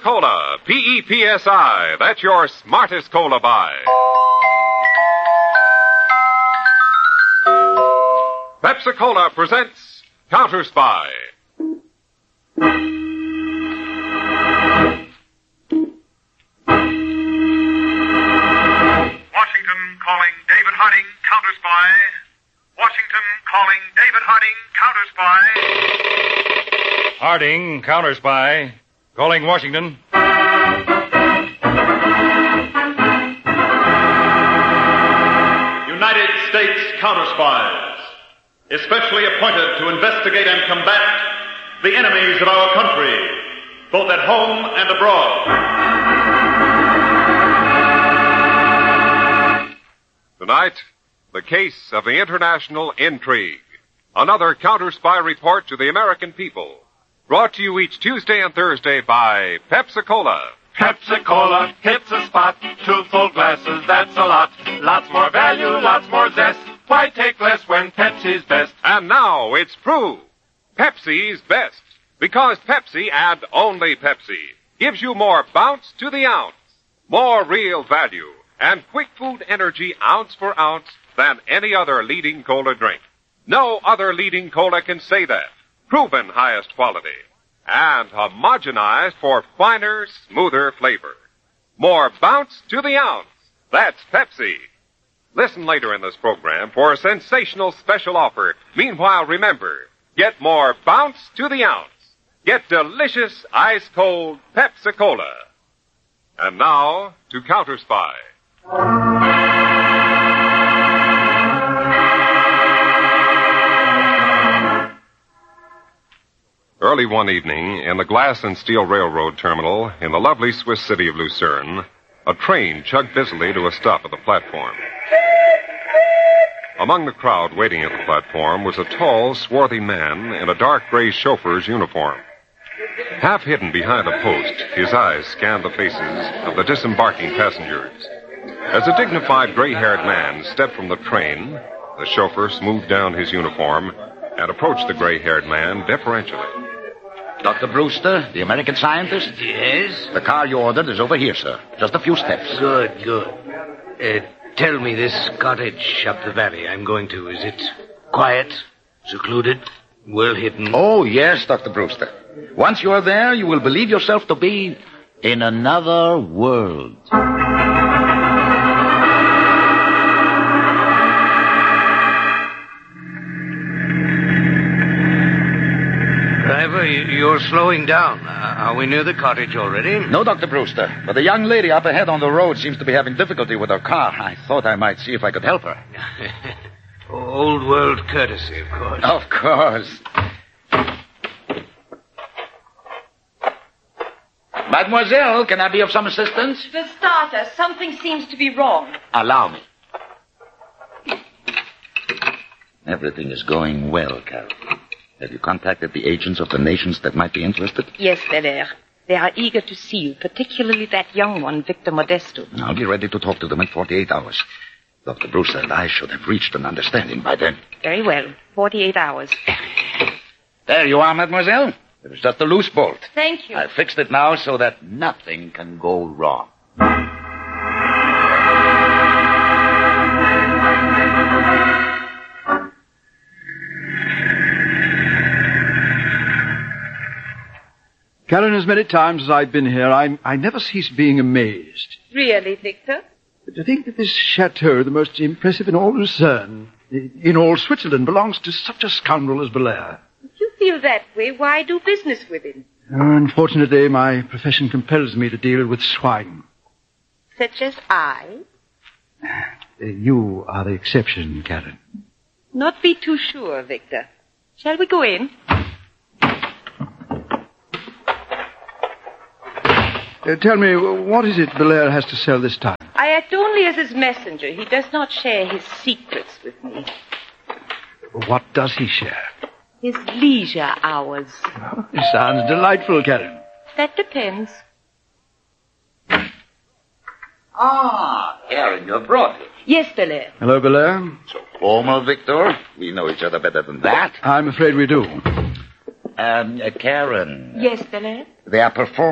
Pepsi-Cola, P-E-P-S-I. That's your smartest cola buy. Pepsi-Cola presents Counter Spy. Washington calling David Harding, Counter Spy. Washington calling David Harding, Counter Spy. Harding, Counter Spy. Calling Washington. United States Counter Spies, especially appointed to investigate and combat the enemies of our country, both at home and abroad. Tonight, the case of the international intrigue. Another Counter Spy report to the American people. Brought to you each Tuesday and Thursday by Pepsi-Cola. Pepsi-Cola hits a spot. 2 full glasses, that's a lot. Lots more value, lots more zest. Why take less when Pepsi's best? And now it's true. Pepsi's best. Because Pepsi, and only Pepsi, gives you more bounce to the ounce. More real value and quick food energy ounce for ounce than any other leading cola drink. No other leading cola can say that. Proven highest quality. And homogenized for finer, smoother flavor. More bounce to the ounce. That's Pepsi. Listen later in this program for a sensational special offer. Meanwhile, remember, get more bounce to the ounce. Get delicious, ice-cold Pepsi-Cola. And now, to Counter Spy. Early one evening, in the Glass and Steel Railroad Terminal in the lovely Swiss city of Lucerne, a train chugged busily to a stop at the platform. Among the crowd waiting at the platform was a tall, swarthy man in a dark gray chauffeur's uniform. Half hidden behind a post, his eyes scanned the faces of the disembarking passengers. As a dignified gray-haired man stepped from the train, the chauffeur smoothed down his uniform and approached the gray-haired man deferentially. Dr. Brewster, the American scientist? Yes? The car you ordered is over here, sir. Just a few steps. Good. Tell me, this cottage up the valley I'm going to, is it quiet, secluded, well hidden? Oh, yes, Dr. Brewster. Once you are there, you will believe yourself to be in another world. Driver, you're slowing down. Are we near the cottage already? No, Dr. Brewster, but the young lady up ahead on the road seems to be having difficulty with her car. I thought I might see if I could help her. Old world courtesy, of course. Of course. Mademoiselle, can I be of some assistance? For starters, something seems to be wrong. Allow me. Everything is going well, Carol. Have you contacted the agents of the nations that might be interested? Yes, Belair. They are eager to see you, particularly that young one, Victor Modesto. I'll be ready to talk to them in 48 hours. Dr. Brewster and I should have reached an understanding by then. Very well. 48 hours. There you are, mademoiselle. It was just a loose bolt. Thank you. I fixed it now so that nothing can go wrong. Karen, as many times as I've been here, I never cease being amazed. Really, Victor? To think that this chateau, the most impressive in all Lucerne, in all Switzerland, belongs to such a scoundrel as Belair. If you feel that way, why do business with him? Unfortunately, my profession compels me to deal with swine. Such as I? You are the exception, Karen. Not be too sure, Victor. Shall we go in? Tell me, what is it Belair has to sell this time? I act only as his messenger. He does not share his secrets with me. What does he share? His leisure hours. Oh, it sounds delightful, Karen. That depends. Ah, Karen, you're brought it. Yes, Belair. Hello, Belair. So formal, Victor. We know each other better than that. I'm afraid we do. Karen. Yes, Belair. They are performing